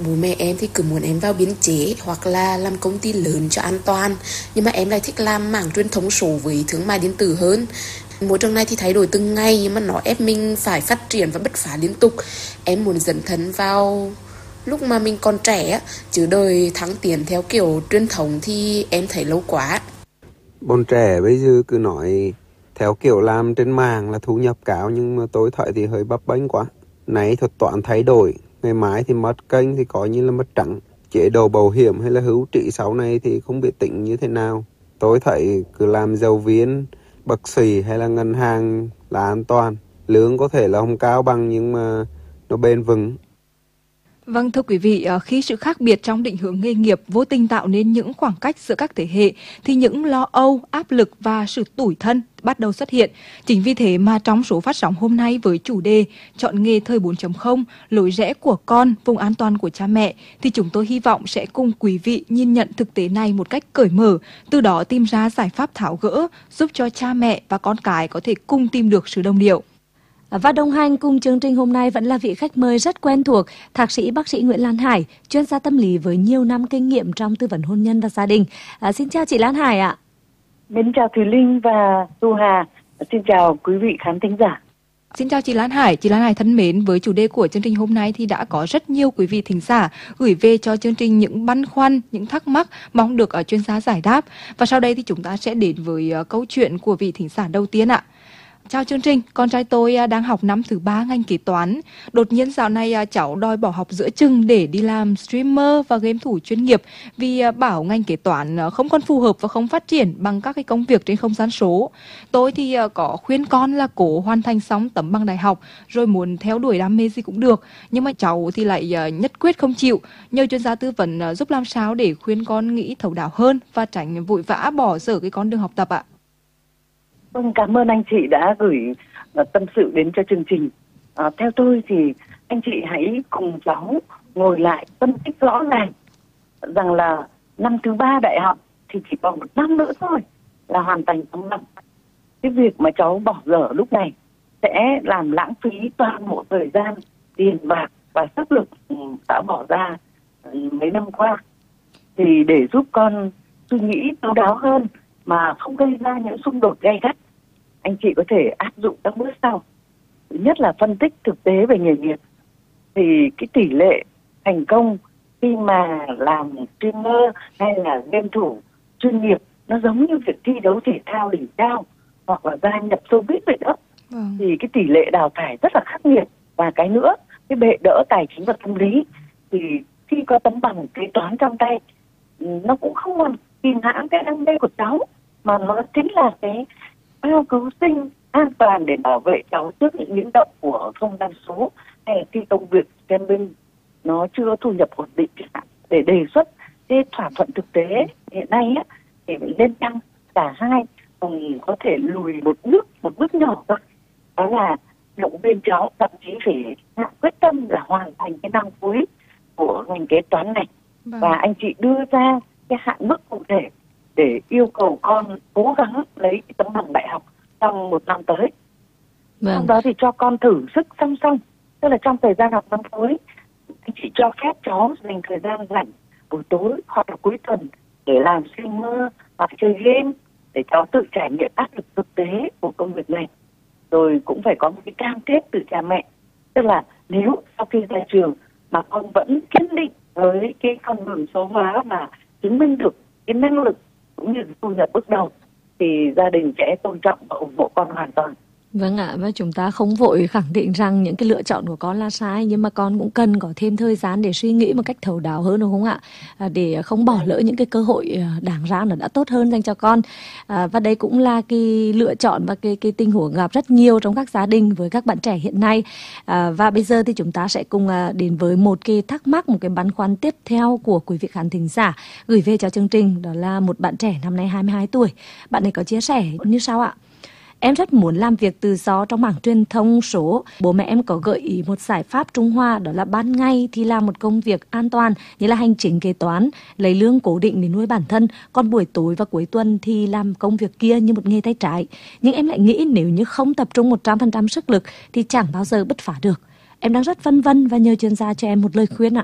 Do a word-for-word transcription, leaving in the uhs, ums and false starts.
Bố mẹ em thì cứ muốn em vào biên chế hoặc là làm công ty lớn cho an toàn, nhưng mà em lại thích làm mảng truyền thống số với thương mại điện tử hơn. Môi trường này thì thay đổi từng ngày, nhưng mà nó ép mình phải phát triển và bứt phá liên tục. Em muốn dấn thân vào lúc mà mình còn trẻ, chứ đời thăng tiến theo kiểu truyền thống thì em thấy lâu quá. Bọn trẻ bây giờ cứ nói theo kiểu làm trên mạng là thu nhập cao, nhưng mà tôi thấy thì hơi bấp bênh quá. Nãy thuật toán thay đổi, ngày mai thì mất kênh thì coi như là mất trắng. Chế độ bảo hiểm hay là hữu trị sau này thì không biết tính như thế nào. Tôi thấy cứ làm giáo viên, bác sĩ hay là ngân hàng là an toàn. Lương có thể là không cao bằng nhưng mà nó bền vững. Vâng, thưa quý vị, khi sự khác biệt trong định hướng nghề nghiệp vô tình tạo nên những khoảng cách giữa các thế hệ, thì những lo âu, áp lực và sự tủi thân bắt đầu xuất hiện. Chính vì thế mà trong số phát sóng hôm nay với chủ đề Chọn nghề thời bốn chấm không, lối rẽ của con, vùng an toàn của cha mẹ, thì chúng tôi hy vọng sẽ cùng quý vị nhìn nhận thực tế này một cách cởi mở, từ đó tìm ra giải pháp tháo gỡ, giúp cho cha mẹ và con cái có thể cùng tìm được sự đồng điệu. Và đồng hành cùng chương trình hôm nay vẫn là vị khách mời rất quen thuộc, thạc sĩ bác sĩ Nguyễn Lan Hải, chuyên gia tâm lý với nhiều năm kinh nghiệm trong tư vấn hôn nhân và gia đình. À, xin chào chị Lan Hải ạ. Mến chào Thùy Linh và Du Hà. Xin chào quý vị khán thính giả. Xin chào chị Lan Hải. Chị Lan Hải thân mến, với chủ đề của chương trình hôm nay thì đã có rất nhiều quý vị thính giả gửi về cho chương trình những băn khoăn, những thắc mắc mong được ở chuyên gia giải đáp. Và sau đây thì chúng ta sẽ đến với uh, câu chuyện của vị thính giả đầu tiên ạ. Chào chương trình, con trai tôi đang học năm thứ ba ngành kế toán. Đột nhiên dạo này cháu đòi bỏ học giữa chừng để đi làm streamer và game thủ chuyên nghiệp, vì bảo ngành kế toán không còn phù hợp và không phát triển bằng các cái công việc trên không gian số. Tôi thì có khuyên con là cố hoàn thành xong tấm bằng đại học rồi muốn theo đuổi đam mê gì cũng được, nhưng mà cháu thì lại nhất quyết không chịu. Nhờ chuyên gia tư vấn giúp làm sao để khuyên con nghĩ thấu đáo hơn và tránh vội vã bỏ dở cái con đường học tập ạ. Vâng, cảm ơn anh chị đã gửi uh, tâm sự đến cho chương trình. Uh, theo tôi thì anh chị hãy cùng cháu ngồi lại phân tích rõ ràng rằng là năm thứ ba đại học thì chỉ còn một năm nữa thôi là hoàn thành tấm bằng. Cái việc mà cháu bỏ dở lúc này sẽ làm lãng phí toàn bộ thời gian, tiền bạc và sức lực đã bỏ ra mấy năm qua. Thì để giúp con suy nghĩ thấu đáo hơn mà không gây ra những xung đột gay gắt, anh chị có thể áp dụng các bước sau. Thứ nhất là phân tích thực tế về nghề nghiệp. Thì cái tỷ lệ thành công khi mà làm streamer hay là game thủ chuyên nghiệp nó giống như việc thi đấu thể thao đỉnh cao hoặc là gia nhập showbiz vậy đó. Ừ. Thì cái tỷ lệ đào thải rất là khắc nghiệt. Và cái nữa, cái bệ đỡ tài chính và tâm lý, thì khi có tấm bằng kế toán trong tay, nó cũng không còn kìm hãm cái đam mê của cháu, mà nó chính là cái phao cứu sinh an toàn để bảo vệ cháu trước những biến động của không gian số, hay là khi công việc trên bên nó chưa thu nhập ổn định, để đề xuất cái thỏa thuận thực tế hiện nay á, thì nên chăng cả hai cùng có thể lùi một bước một bước nhỏ thôi, đó là động viên cháu thậm chí phải hạ quyết tâm là hoàn thành cái năm cuối của ngành kế toán này. Vâng. Và anh chị đưa ra cái hạn mức cụ thể để yêu cầu con cố gắng lấy cái tấm bằng đại học trong một năm tới. Vâng. Sau đó thì cho con thử sức song song, tức là trong thời gian học năm cuối, anh chị cho phép cháu dành thời gian rảnh buổi tối hoặc là cuối tuần để làm streamer hoặc chơi game, để cháu tự trải nghiệm áp lực thực tế của công việc này. Rồi cũng phải có một cái cam kết từ cha mẹ, tức là nếu sau khi ra trường mà con vẫn kiên định với cái con đường số hóa và chứng minh được cái năng lực cũng như thu nhập bước đầu, thì gia đình sẽ tôn trọng và ủng hộ con hoàn toàn. Vâng ạ, và chúng ta không vội khẳng định rằng những cái lựa chọn của con là sai, nhưng mà con cũng cần có thêm thời gian để suy nghĩ một cách thấu đáo hơn, đúng không ạ? À, để không bỏ lỡ những cái cơ hội đáng ra nó đã tốt hơn dành cho con. À, và đây cũng là cái lựa chọn và cái cái tình huống gặp rất nhiều trong các gia đình với các bạn trẻ hiện nay. À, và bây giờ thì chúng ta sẽ cùng đến với một cái thắc mắc, một cái băn khoăn tiếp theo của quý vị khán thính giả gửi về cho chương trình. Đó là một bạn trẻ năm nay hai mươi hai tuổi. Bạn ấy có chia sẻ như sau ạ. Em rất muốn làm việc tự do trong mảng truyền thông số. Bố mẹ em có gợi ý một giải pháp Trung Hoa, đó là ban ngày thì làm một công việc an toàn như là hành chính kế toán, lấy lương cố định để nuôi bản thân, còn buổi tối và cuối tuần thì làm công việc kia như một nghề tay trái. Nhưng em lại nghĩ nếu như không tập trung một trăm phần trăm sức lực thì chẳng bao giờ bứt phá được. Em đang rất phân vân và nhờ chuyên gia cho em một lời khuyên ạ.